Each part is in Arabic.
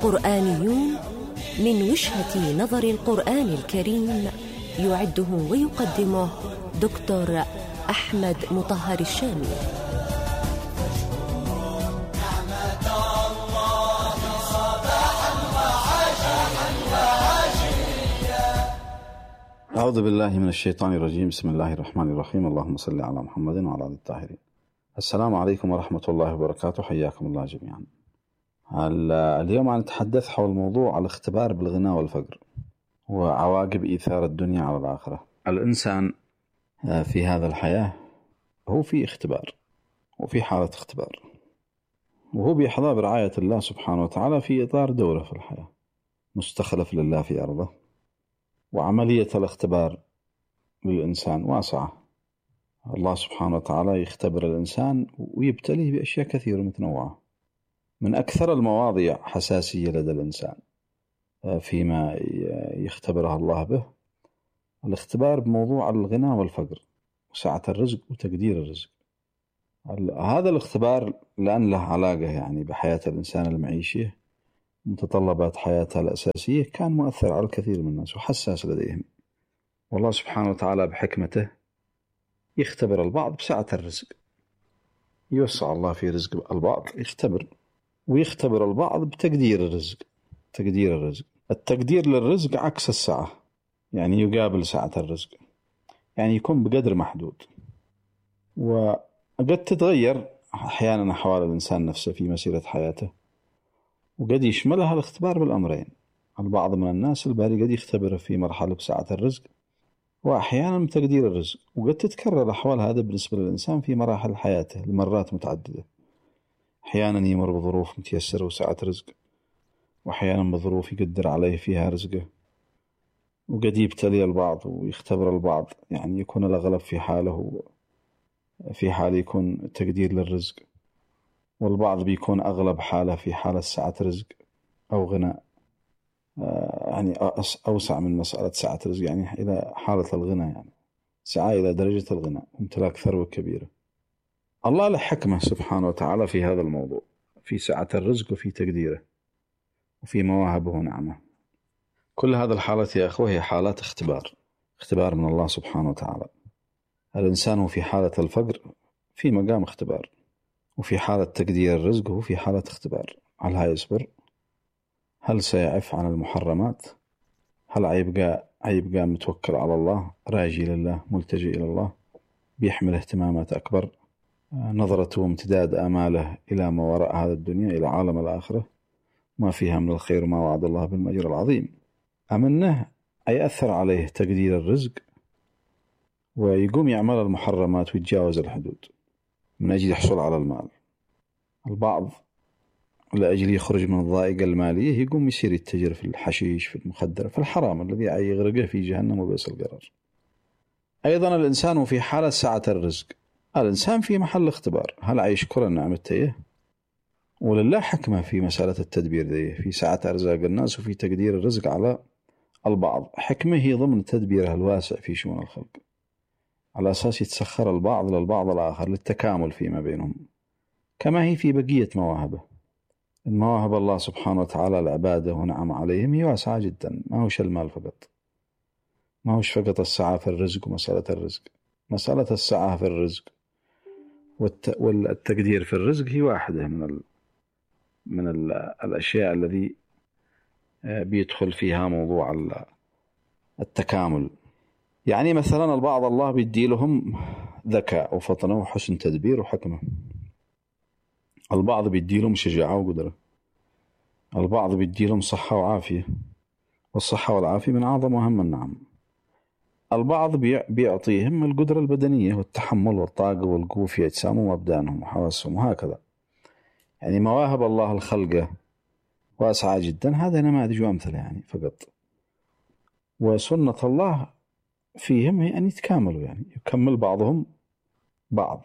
قرآنيون من وجهة نظر القرآن الكريم، يعده ويقدمه دكتور أحمد مطهر الشامي. أعوذ بالله من الشيطان الرجيم. بسم الله الرحمن الرحيم. اللهم صل على محمد وعلى آله الطاهرين. السلام عليكم ورحمة الله وبركاته. حياكم الله جميعا. اليوم نتحدث حول موضوع الاختبار بالغنى والفقر وعواقب إيثار الدنيا على الآخرة. الإنسان في هذا الحياة هو في اختبار وفي حالة اختبار، وهو بيحظى برعاية الله سبحانه وتعالى في إطار دوره في الحياة، مستخلف لله في أرضه. وعملية الاختبار للإنسان واسعة. الله سبحانه وتعالى يختبر الإنسان ويبتليه بأشياء كثيرة متنوعة. من أكثر المواضيع حساسية لدى الإنسان فيما يختبرها الله به الاختبار بموضوع الغنى والفقر وسعة الرزق وتقدير الرزق. هذا الاختبار لأن له علاقة بحياة الإنسان المعيشية، متطلبات حياتها الأساسية، كان مؤثر على الكثير من الناس وحساس لديهم. والله سبحانه وتعالى بحكمته يختبر البعض بسعة الرزق، يوسع الله في رزق البعض، يختبر ويختبر البعض بتقدير الرزق. تقدير الرزق، التقدير للرزق عكس السعة، يقابل سعة الرزق، يكون بقدر محدود. وقد تتغير أحيانا أحوال الإنسان نفسه في مسيرة حياته، وقد يشملها الاختبار بالأمرين. البعض من الناس الباري قد يختبر في مرحلة بسعة الرزق وأحيانا بتقدير الرزق، وقد تتكرر أحوال هذا بالنسبة للإنسان في مراحل حياته لمرات متعددة. أحيانا يمر بظروف متيسرة وسعة رزق، وأحيانا بظروف يقدر عليه فيها رزقه. وقد يبتلي البعض ويختبر البعض، يكون الأغلب في حاله في حال يكون تقدير للرزق، والبعض بيكون أغلب حاله في حالة سعة رزق أو غناء، أوسع من مسألة سعة رزق، إلى حالة الغنى، سعى إلى درجة الغنى وامتلاك ثروة كبيرة. الله له حكمة سبحانه وتعالى في هذا الموضوع، في سعة الرزق وفي تقديره وفي مواهبه ونعمه. كل هذه الحالات يا أخوة هي حالات اختبار من الله سبحانه وتعالى. الإنسان هو في حالة الفقر في مقام اختبار، وفي حالة تقدير الرزق هو في حالة اختبار. هل هيصبر؟ هل سيعف عن المحرمات؟ هل هيبقى متوكل على الله، راجي لله، ملتجئ إلى الله، بيحمل اهتمامات أكبر، نظرته وامتداد آماله إلى ما وراء هذا الدنيا، إلى عالم الآخرة ما فيها من الخير وما وعد الله بالأجر العظيم؟ أم أنه يأثر عليه تقدير الرزق ويقوم يعمل المحرمات ويتجاوز الحدود من أجل يحصل على المال؟ البعض لأجل يخرج من الضائقة المالية يقوم يصير يتجر في الحشيش، في المخدر، في الحرام الذي يغرقه في جهنم وبئس القرار. أيضا الإنسان في حالة سعة الرزق، الإنسان في محل اختبار. هل يشكر النعمة تيه؟ ولله حكمة في مسألة التدبير دي، في سعة أرزاق الناس وفي تقدير الرزق على البعض. حكمة هي ضمن تدبيرها الواسع في شؤون الخلق، على أساس يتسخر البعض للبعض الآخر للتكامل فيما بينهم، كما هي في بقية مواهبه. المواهب الله سبحانه وتعالى العبادة ونعم عليهم هي واسعة جدا، ما هوش المال فقط، ما هوش فقط السعة في الرزق ومسألة الرزق. مسألة السعة في الرزق والتقدير في الرزق هي واحدة من الأشياء الذي بيدخل فيها موضوع التكامل. مثلا البعض الله بيدي لهم ذكاء وفطنة وحسن تدبير وحكمة، البعض بيدي لهم شجاعة وقدرة، البعض بيدي لهم صحة وعافية، والصحة والعافية من أعظم وأهم النعم. البعض بيعطيهم القدرة البدنية والتحمل والطاقة والقوة في أجسامهم وأبدانهم وحواسهم، وهكذا. مواهب الله الخلقة واسعة جدا. هذا نماذج وأمثلة فقط. وسنة الله فيهم هي أن يتكاملوا، يكمل بعضهم بعض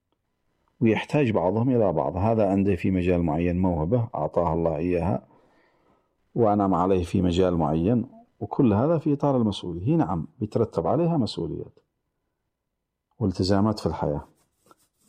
ويحتاج بعضهم إلى بعض. هذا عنده في مجال معين موهبة أعطاها الله إياها وأنعم عليه في مجال معين، وكل هذا في إطار المسؤولية. نعم بيترتب عليها مسؤوليات والتزامات في الحياة.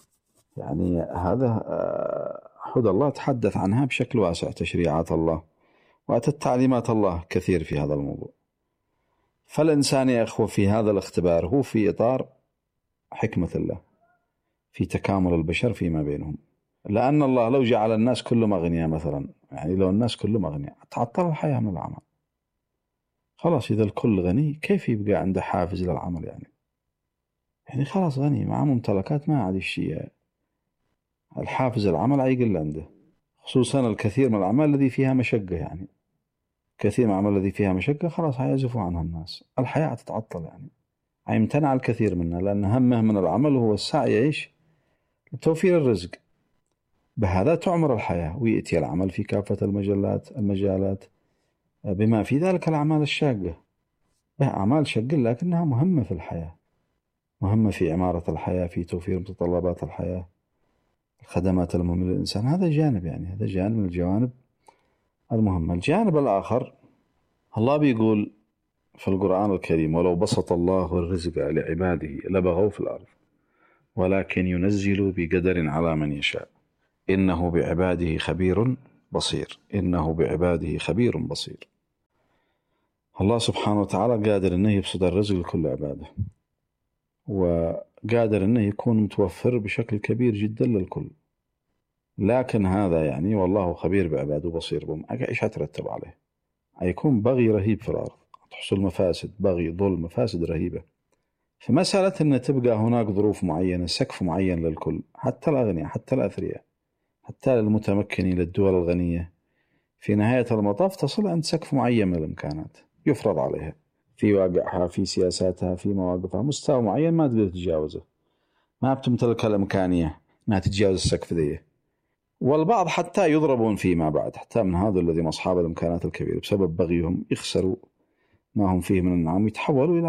هذا حدود الله تحدث عنها بشكل واسع، تشريعات الله وأتت تعليمات الله كثير في هذا الموضوع. فالإنسان يا أخوة في هذا الاختبار هو في إطار حكمة الله في تكامل البشر فيما بينهم، لأن الله لو جعل الناس كلهم أغنياء مثلا، يعني لو الناس كلهم أغنياء تعطل الحياة من العمل. خلاص إذا الكل غني كيف يبقى عنده حافز للعمل؟ يعني خلاص غني معه ممتلكات ما عاد الشيء، الحافز العمل يقل عنده، خصوصا الكثير من الأعمال الذي فيها مشقة. يعني كثير من الأعمال الذي فيها مشقة خلاص هيعزفوا عنها الناس، الحياة تتعطل، يعني هيمتنع الكثير منها، لأن همه من العمل هو السعي يعيش لتوفير الرزق. بهذا تعمر الحياة ويأتي العمل في كافة المجالات بما في ذلك الأعمال الشاقة. أعمال شاقة لكنها مهمة في الحياة، مهمة في عمارة الحياة، في توفير متطلبات الحياة، الخدمات المهمة للإنسان. هذا جانب، يعني هذا جانب من الجوانب المهمة. الجانب الآخر الله بيقول في القرآن الكريم: ولو بسط الله الرزق لعباده لبغوا في الأرض ولكن ينزل بقدر على من يشاء إنه بعباده خبير بصير. إنه بعباده خبير بصير. الله سبحانه وتعالى قادر أنه يبسط الرزق لكل عباده، وقادر أنه يكون متوفر بشكل كبير جدا للكل، لكن هذا يعني والله خبير بعباده بصير بهم إيش هترتب عليه؟ هيكون بغي رهيب في الأرض، تحصل مفاسد، بغي، ظلم، مفاسد رهيبة. فمسألة أن تبقى هناك ظروف معينة، سقف معين للكل، حتى الأغنياء، حتى الأثرياء، حتى المتمكنين للدول الغنية، في نهاية المطاف تصل عند سقف معين من الإمكانات يفرض عليها في واقعها، في سياساتها، في مواقفها، مستوى معين ما تقدر تتجاوزه، ما بتمتلك الإمكانية أنها تتجاوز السقف ذي. والبعض حتى يضربون فيما بعد، حتى من هذا الذين أصحاب الإمكانات الكبيرة بسبب بغيهم يخسروا ما هم فيه من النعم، يتحولوا إلى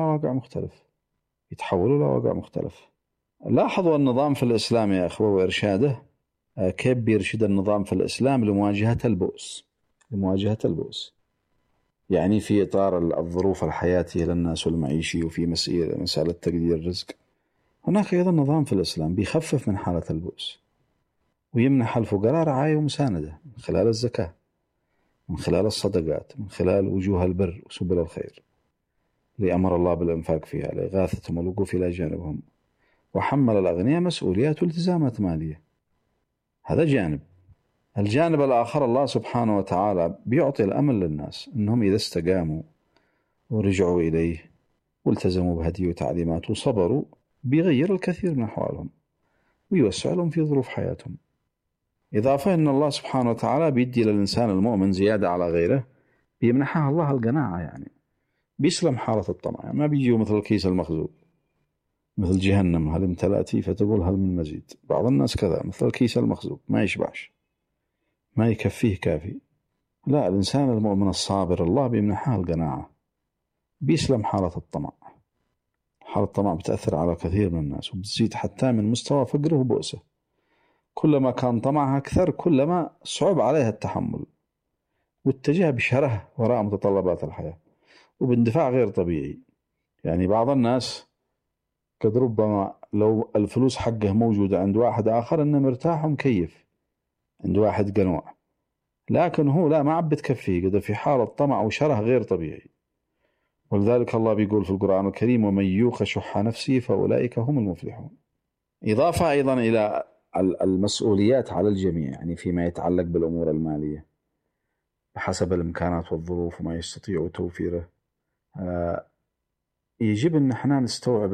واقع مختلف. لاحظوا النظام في الإسلام يا أخوة وإرشاده كيف بيرشد النظام في الإسلام لمواجهة البؤس، يعني في إطار الظروف الحياتية للناس والمعيشي، وفي مسألة تقدير الرزق. هناك أيضا نظام في الإسلام بيخفف من حالة البؤس ويمنح الفقراء رعاية ومساندة من خلال الزكاة، من خلال الصدقات، من خلال وجوه البر وسبل الخير لأمر الله بالإنفاق فيها، لإغاثتهم والوقوف إلى جانبهم، وحمل الأغنياء مسؤوليات والتزامات مالية. هذا جانب. الجانب الآخر الله سبحانه وتعالى بيعطي الأمل للناس أنهم إذا استقاموا ورجعوا إليه والتزموا بهديه وتعليماته وصبروا بيغير الكثير من أحوالهم ويوسع لهم في ظروف حياتهم. إضافة أن الله سبحانه وتعالى بيدي للإنسان المؤمن زيادة على غيره، بيمنحها الله القناعة، يعني بيسلم حالة الطمع، يعني ما بيجيوا مثل الكيس المخزوق، مثل جهنم هل امتلأتي فتقول هل من مزيد. بعض الناس كذا، مثل الكيس المخزوق ما يشبعش، ما يكفيه كافي. لا، الإنسان المؤمن الصابر الله بيمنحها القناعة، بيسلم حالة الطمع. حالة الطمع بتأثر على كثير من الناس وبتزيد حتى من مستوى فقره وبؤسه. كلما كان طمعها أكثر كلما صعب عليها التحمل واتجاه بشره وراء متطلبات الحياة وباندفاع غير طبيعي. يعني بعض الناس قد ربما لو الفلوس حقه موجودة عند واحد آخر إنه مرتاح ومكيف عند واحد قنوع، لكن هو لا، ما عبد تكفيه، قد في حالة طمع وشره غير طبيعي. ولذلك الله بيقول في القرآن الكريم: ومن يوق شح نفسه فأولئك هم المفلحون. إضافة أيضا إلى المسؤوليات على الجميع، يعني فيما يتعلق بالأمور المالية بحسب الإمكانات والظروف وما يستطيع توفيره. يجب أن احنا نستوعب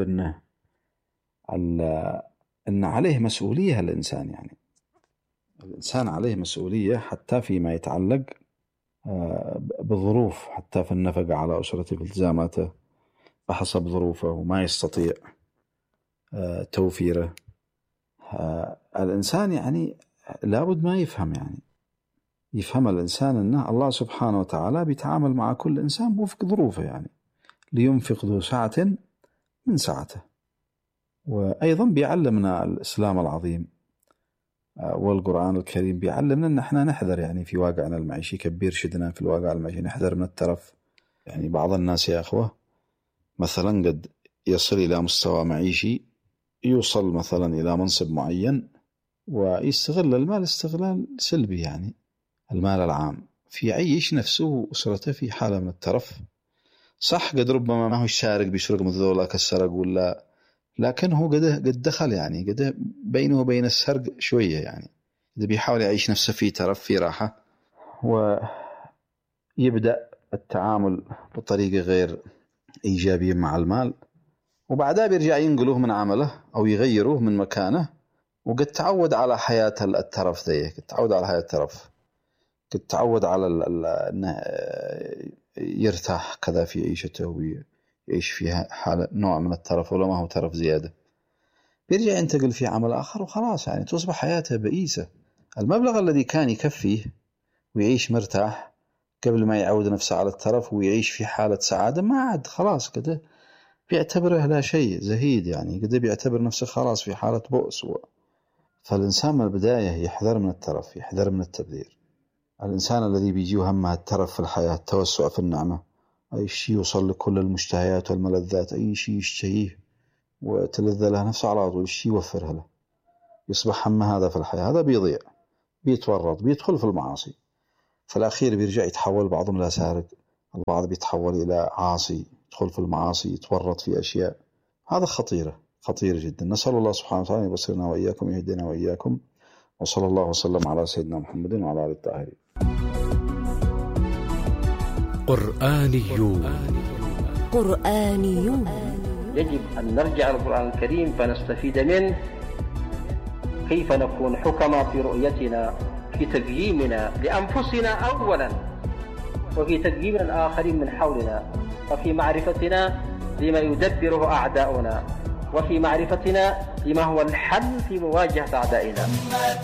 أن عليه مسؤولية الإنسان، يعني الإنسان عليه مسؤولية حتى فيما يتعلق بالظروف، حتى في النفقة على أسرته، في التزاماته بحسب ظروفه وما يستطيع توفيره. الإنسان يعني لابد ما يفهم، يعني يفهم الإنسان أن الله سبحانه وتعالى بيتعامل مع كل إنسان بوفق ظروفه، يعني لينفق ذو سعة من سعته. وأيضا بيعلمنا الإسلام العظيم والقرآن الكريم بيعلمنا أن احنا نحذر، يعني في واقعنا المعيشي كبير شدنا في الواقع المعيشي نحذر من الترف. يعني بعض الناس يا أخوة مثلا قد يصل إلى مستوى معيشي، يوصل مثلا إلى منصب معين ويستغل المال استغلال سلبي، يعني المال العام في يعيش نفسه وأسرته في حالة من الترف. صح قد ربما ما هو السارق بيسرق مثل ذولاك السرق ولا، لكن هو قد دخل يعني قد بينه وبين السرق شوية، يعني إذا بيحاول يعيش نفسه في ترف في راحة، ويبدأ التعامل بطريقة غير إيجابية مع المال، وبعدها بيرجع ينقله من عمله أو يغيره من مكانه، وقد تعود على حياة الترف ذي، قد تعود على حياة الترف، قد تعود على أنه يرتاح كذا في عيشته ويعيش فيها حالة نوع من الترف، ولا ما هو ترف زيادة، بيرجع ينتقل في عمل آخر وخلاص، يعني تصبح حياته بئيسة. المبلغ الذي كان يكفيه ويعيش مرتاح قبل ما يعود نفسه على الترف ويعيش في حالة سعادة، ما عاد خلاص كده بيعتبره لا شيء، زهيد يعني، كده بيعتبر نفسه خلاص في حالة بؤس. فالإنسان من البداية يحذر من الترف، يحذر من التبذير. الإنسان الذي بيجيه همه الترف في الحياة، التوسع في النعمة، أي شيء يوصل لكل المشتهيات والملذات، أي شيء يشتهيه وتلذ له نفسه على طول، الشيء يوفرها له، يصبح همه هذا في الحياة، هذا بيضيع، بيتورط، بيدخل في المعاصي، في الأخير بيرجع يتحول بعضهم إلى سارق، البعض بيتحول إلى عاصي، يدخل في المعاصي، يتورط في أشياء، هذا خطيرة جدا. نسأل الله سبحانه وتعالى يبصرنا وإياكم، يهدينا وإياكم، وصلى الله وسلم على سيدنا محمد وعلى آله الطاهرين. قرآنيون. يجب أن نرجع للقرآن الكريم فنستفيد منه، كيف نكون حكما في رؤيتنا، في تقييمنا لأنفسنا أولا، وفي تقييم الآخرين من حولنا، وفي معرفتنا لما يدبره أعداؤنا، وفي معرفتنا لما هو الحل في مواجهة أعدائنا.